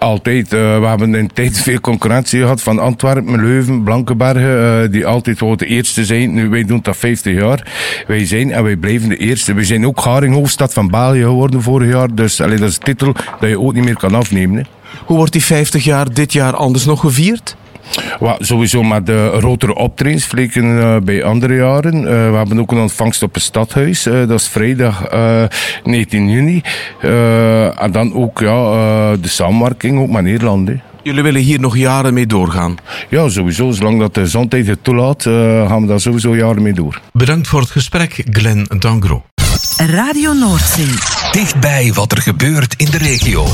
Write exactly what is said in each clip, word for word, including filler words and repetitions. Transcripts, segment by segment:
Altijd. Uh, we hebben in tijd veel concurrentie gehad van Antwerpen, Leuven, Blankenberge, uh, die altijd wel de eerste zijn. Nu, wij doen dat vijftig jaar. Wij zijn en wij blijven de eerste. We zijn ook Haringhoofdstad van België geworden vorig jaar. Dus allee, dat is een titel dat je ook niet meer kan afnemen. Hè. Hoe wordt die vijftig jaar dit jaar anders nog gevierd? Well, sowieso met de grotere optredens, vergeleken uh, bij andere jaren. Uh, we hebben ook een ontvangst op het stadhuis. Uh, dat is vrijdag uh, negentien juni. Uh, en dan ook ja, uh, de samenwerking ook met Nederland. Hè. Jullie willen hier nog jaren mee doorgaan? Ja, sowieso. Zolang dat de gezondheid het toelaat, uh, gaan we daar sowieso jaren mee door. Bedankt voor het gesprek, Glenn Dangro. Radio Noordzee. Dichtbij wat er gebeurt in de regio.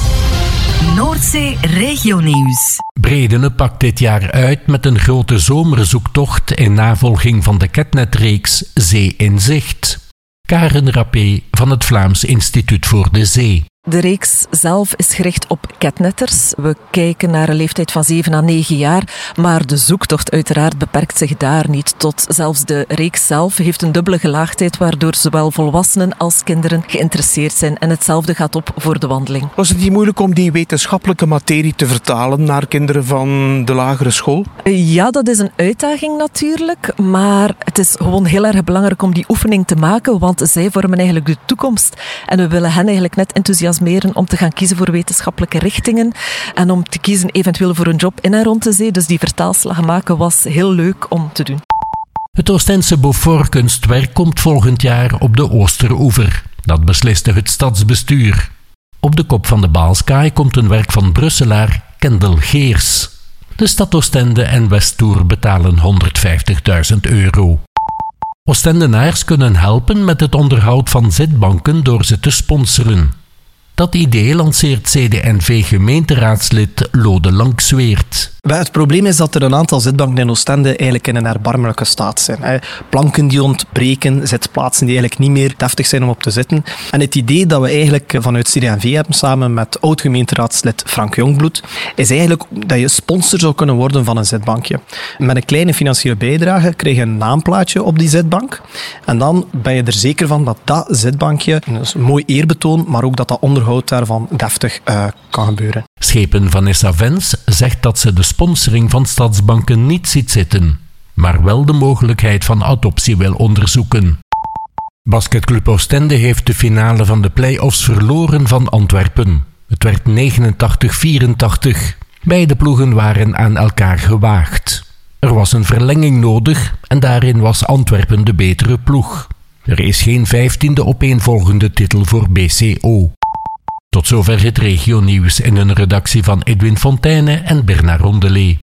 Noordzee Regionieuws. Bredene pakt dit jaar uit met een grote zomerzoektocht in navolging van de Ketnet-reeks Zee in Zicht. Karen Rappé van het Vlaams Instituut voor de Zee. De reeks zelf is gericht op ketnetters. We kijken naar een leeftijd van zeven à negen jaar, maar de zoektocht uiteraard beperkt zich daar niet tot. Zelfs de reeks zelf heeft een dubbele gelaagdheid, waardoor zowel volwassenen als kinderen geïnteresseerd zijn. En hetzelfde gaat op voor de wandeling. Was het niet moeilijk om die wetenschappelijke materie te vertalen naar kinderen van de lagere school? Ja, dat is een uitdaging natuurlijk, maar het is gewoon heel erg belangrijk om die oefening te maken, want zij vormen eigenlijk de toekomst. En we willen hen eigenlijk net enthousiasmeren om te gaan kiezen voor wetenschappelijke richtingen en om te kiezen eventueel voor een job in en rond de zee. Dus die vertaalslag maken was heel leuk om te doen. Het Oostense Beaufort-kunstwerk komt volgend jaar op de Oosteroever. Dat besliste het stadsbestuur. Op de kop van de Baalskaai komt een werk van Brusselaar Kendel Geers. De stad Oostende en Westtour betalen honderdvijftigduizend euro. Oostendenaars kunnen helpen met het onderhoud van zitbanken door ze te sponsoren. Dat idee lanceert C D N V-gemeenteraadslid Lode Langsweert. Het probleem is dat er een aantal zitbanken in Oostende eigenlijk in een erbarmelijke staat zijn. Planken die ontbreken, zitplaatsen die eigenlijk niet meer deftig zijn om op te zitten. En het idee dat we eigenlijk vanuit C D N V hebben, samen met oud-gemeenteraadslid Frank Jongbloed, is eigenlijk dat je sponsor zou kunnen worden van een zitbankje. Met een kleine financiële bijdrage krijg je een naamplaatje op die zitbank. En dan ben je er zeker van dat dat zitbankje, dus een mooi eerbetoon, maar ook dat dat onderhoud daarvan deftig uh, kan gebeuren. Schepen Vanessa Vens zegt dat ze de sponsoring van stadsbanken niet ziet zitten, maar wel de mogelijkheid van adoptie wil onderzoeken. Basketclub Oostende heeft de finale van de play-offs verloren van Antwerpen. Het werd negenentachtig vierentachtig. Beide ploegen waren aan elkaar gewaagd. Er was een verlenging nodig en daarin was Antwerpen de betere ploeg. Er is geen vijftiende opeenvolgende titel voor B C O. Tot zover het regionieuws in een redactie van Edwin Fontaine en Bernard Rondelet.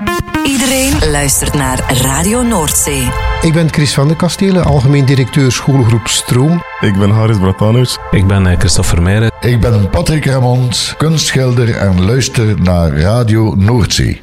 Iedereen luistert naar Radio Noordzee. Ik ben Chris van de Kastelen, algemeen directeur schoolgroep Stroom. Ik ben Haris Bratanovic. Ik ben Christophe Vermeijden. Ik ben Patrick Ramond, kunstschilder en luister naar Radio Noordzee.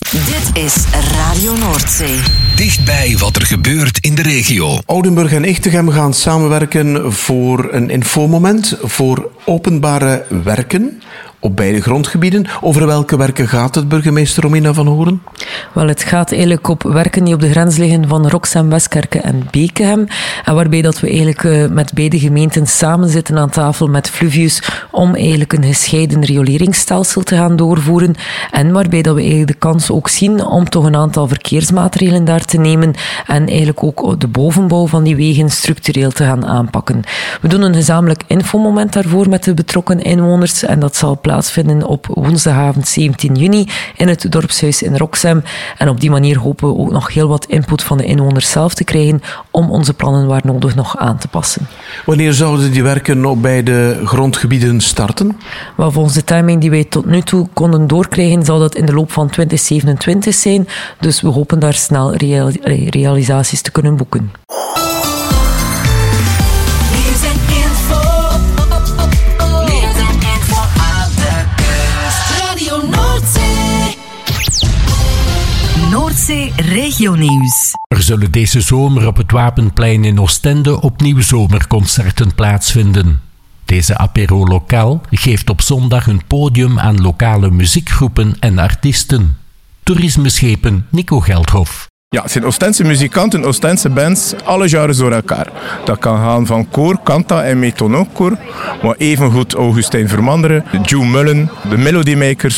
Dit is Radio Noordzee. Dichtbij wat er gebeurt in de regio. Oudenburg en Echtegem gaan samenwerken voor een infomoment voor openbare werken op beide grondgebieden. Over welke werken gaat het, burgemeester Romina van Horen? Wel, het gaat eigenlijk op werken die op de grens liggen van Roxem, Westkerke en Bekehem. En waarbij dat we eigenlijk uh, met beide gemeenten samen zitten aan tafel met Fluvius om eigenlijk een gescheiden rioleringsstelsel te gaan doorvoeren. En waarbij dat we eigenlijk de kans ook zien om toch een aantal verkeersmaatregelen daar te nemen en eigenlijk ook de bovenbouw van die wegen structureel te gaan aanpakken. We doen een gezamenlijk infomoment daarvoor met de betrokken inwoners en dat zal plaatsvinden op woensdagavond zeventien juni in het dorpshuis in Roxem. En op die manier hopen we ook nog heel wat input van de inwoners zelf te krijgen om onze plannen waar nodig nog aan te passen. Wanneer zouden die werken op beide grondgebieden starten? Wel, volgens de timing die wij tot nu toe konden doorkrijgen, zal dat in de loop van twintig zevenentwintig zijn. Dus we hopen daar snel real- realisaties te kunnen boeken. Noordzee Regionieuws. Er zullen deze zomer op het Wapenplein in Oostende opnieuw zomerconcerten plaatsvinden. Deze apéro lokaal geeft op zondag een podium aan lokale muziekgroepen en artiesten. Toerismeschepen Nico Geldhof. Ja, het zijn Oostense muzikanten, Oostense bands, alle genres door elkaar. Dat kan gaan van koor, kanta en metonokkoor, maar evengoed Augustijn Vermanderen, Joe Mullen, de Melody Makers,